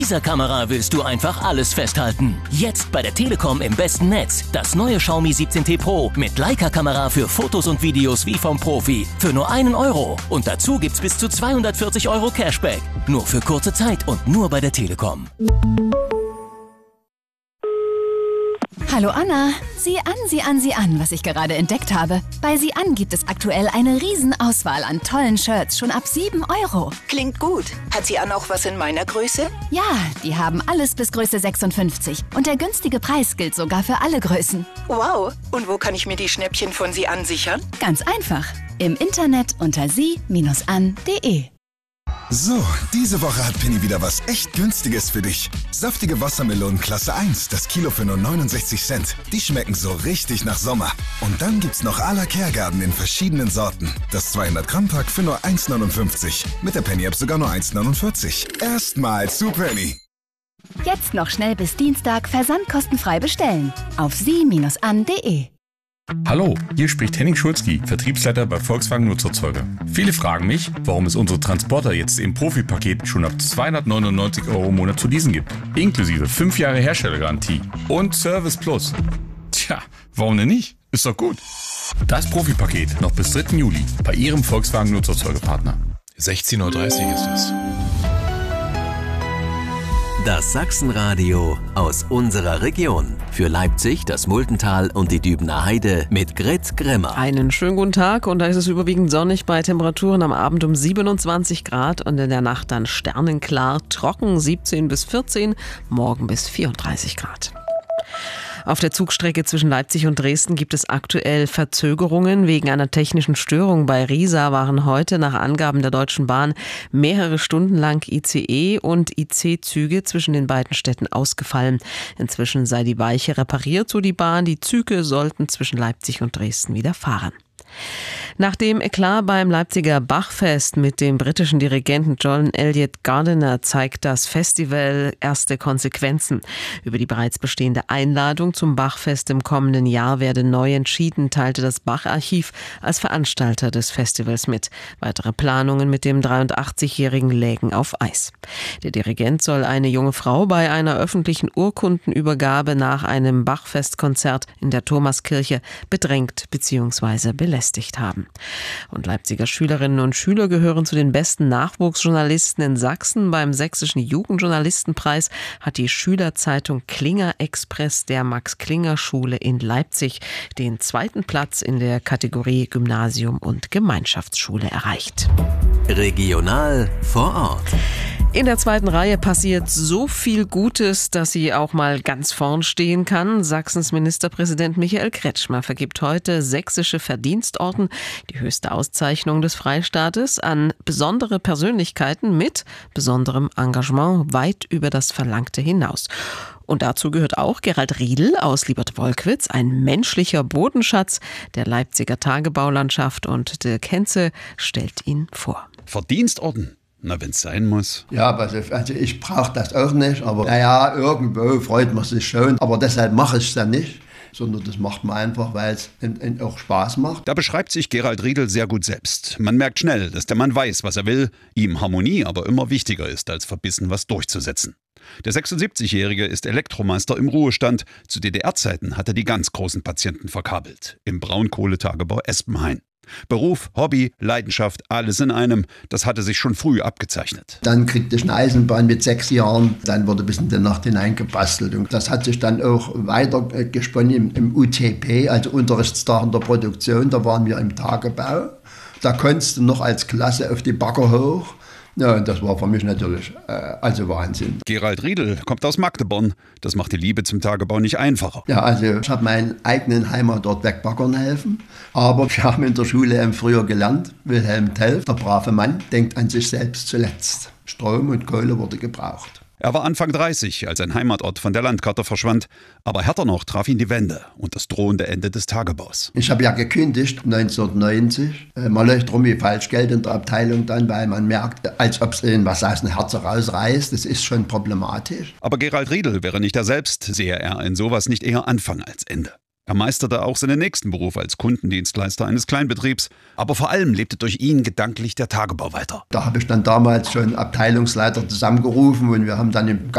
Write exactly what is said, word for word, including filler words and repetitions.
dieser Kamera willst du einfach alles festhalten. Jetzt bei der Telekom im besten Netz. Das neue Xiaomi siebzehn T Pro mit Leica-Kamera für Fotos und Videos wie vom Profi. Für nur einen Euro. Und dazu gibt's bis zu zweihundertvierzig Euro Cashback. Nur für kurze Zeit und nur bei der Telekom. Hallo Anna, sieh an, sieh an, sieh an, was ich gerade entdeckt habe. Bei sieh an gibt es aktuell eine Riesenauswahl an tollen Shirts, schon ab sieben Euro. Klingt gut. Hat sie an auch was in meiner Größe? Ja, die haben alles bis Größe sechsundfünfzig. Und der günstige Preis gilt sogar für alle Größen. Wow. Und wo kann ich mir die Schnäppchen von sie an sichern? Ganz einfach. Im Internet unter sie Bindestrich an punkt de. So, diese Woche hat Penny wieder was echt Günstiges für dich. Saftige Wassermelonen Klasse eins, das Kilo für nur neunundsechzig Cent. Die schmecken so richtig nach Sommer. Und dann gibt's noch à la Kergarten in verschiedenen Sorten. Das zweihundert Gramm Pack für nur eins neunundfünfzig. Mit der Penny App sogar nur eins neunundvierzig. Erstmal zu Penny. Jetzt noch schnell bis Dienstag versandkostenfrei bestellen. Auf sie Bindestrich an punkt de. Hallo, hier spricht Henning Schulzky, Vertriebsleiter bei Volkswagen Nutzerzeuger. Viele fragen mich, warum es unsere Transporter jetzt im Profi-Paket schon ab zweihundertneunundneunzig Euro im Monat zu leasen gibt. Inklusive fünf Jahre Herstellergarantie und Service Plus. Tja, warum denn nicht? Ist doch gut. Das Profi-Paket noch bis dritten Juli bei Ihrem Volkswagen Nutzerzeugerpartner. sechzehn Uhr dreißig ist es. Das Sachsenradio aus unserer Region. Für Leipzig, das Multental und die Dübener Heide mit Grit Grimmer. Einen schönen guten Tag und da ist es überwiegend sonnig bei Temperaturen am Abend um siebenundzwanzig Grad und in der Nacht dann sternenklar, trocken siebzehn bis vierzehn, morgen bis vierunddreißig Grad. Auf der Zugstrecke zwischen Leipzig und Dresden gibt es aktuell Verzögerungen. Wegen einer technischen Störung bei Riesa waren heute nach Angaben der Deutschen Bahn mehrere Stunden lang I C E und I C-Züge zwischen den beiden Städten ausgefallen. Inzwischen sei die Weiche repariert, so die Bahn. Die Züge sollten zwischen Leipzig und Dresden wieder fahren. Nach dem Eklat beim Leipziger Bachfest mit dem britischen Dirigenten John Elliott Gardiner zeigt das Festival erste Konsequenzen. Über die bereits bestehende Einladung zum Bachfest im kommenden Jahr werde neu entschieden, teilte das Bach-Archiv als Veranstalter des Festivals mit. Weitere Planungen mit dem dreiundachtzigjährigen lägen auf Eis. Der Dirigent soll eine junge Frau bei einer öffentlichen Urkundenübergabe nach einem Bachfestkonzert in der Thomaskirche bedrängt bzw. belästigt haben. Und Leipziger Schülerinnen und Schüler gehören zu den besten Nachwuchsjournalisten in Sachsen. Beim Sächsischen Jugendjournalistenpreis hat die Schülerzeitung Klinger Express der Max-Klinger-Schule in Leipzig den zweiten Platz in der Kategorie Gymnasium und Gemeinschaftsschule erreicht. Regional vor Ort. In der zweiten Reihe passiert so viel Gutes, dass sie auch mal ganz vorn stehen kann. Sachsens Ministerpräsident Michael Kretschmer vergibt heute sächsische Verdienstorden, die höchste Auszeichnung des Freistaates, an besondere Persönlichkeiten mit besonderem Engagement weit über das Verlangte hinaus. Und dazu gehört auch Gerald Riedl aus Liebert-Wolkwitz, ein menschlicher Bodenschatz der Leipziger Tagebaulandschaft, und Dirk Henze stellt ihn vor. Verdienstorden? Na, wenn es sein muss. Ja, also, also ich brauche das auch nicht, aber naja, irgendwo freut man sich schon. Aber deshalb mache ich es dann nicht, sondern das macht man einfach, weil es auch Spaß macht. Da beschreibt sich Gerald Riedl sehr gut selbst. Man merkt schnell, dass der Mann weiß, was er will, ihm Harmonie aber immer wichtiger ist, als verbissen was durchzusetzen. Der sechsundsiebzigjährige ist Elektromeister im Ruhestand. Zu D D R-Zeiten hat er die ganz großen Patienten verkabelt. Im Braunkohletagebau Espenhain. Beruf, Hobby, Leidenschaft, alles in einem. Das hatte sich schon früh abgezeichnet. Dann kriegte ich eine Eisenbahn mit sechs Jahren. Dann wurde bis in die Nacht hineingebastelt. Und das hat sich dann auch weiter gesponnen im, im U T P, also Unterrichtstag in der Produktion. Da waren wir im Tagebau. Da konntest du noch als Klasse auf die Bagger hoch. Ja, und das war für mich natürlich äh, also Wahnsinn. Gerald Riedl kommt aus Magdeburg. Das macht die Liebe zum Tagebau nicht einfacher. Ja, also ich habe meinen eigenen Heimatort wegbaggern helfen. Aber wir haben in der Schule früher gelernt, Wilhelm Tell, der brave Mann, denkt an sich selbst zuletzt. Strom und Kohle wurde gebraucht. Er war Anfang dreißig, als sein Heimatort von der Landkarte verschwand. Aber härter noch traf ihn die Wende und das drohende Ende des Tagebaus. Ich habe ja gekündigt neunzehnhundertneunzig. Man läuft rum wie Falschgeld in der Abteilung dann, weil man merkt, als ob es ihnen was aus dem Herzen rausreißt. Das ist schon problematisch. Aber Gerald Riedl wäre nicht er selbst, sehe er in sowas nicht eher Anfang als Ende. Er meisterte auch seinen nächsten Beruf als Kundendienstleister eines Kleinbetriebs. Aber vor allem lebte durch ihn gedanklich der Tagebau weiter. Da habe ich dann damals schon Abteilungsleiter zusammengerufen und wir haben dann im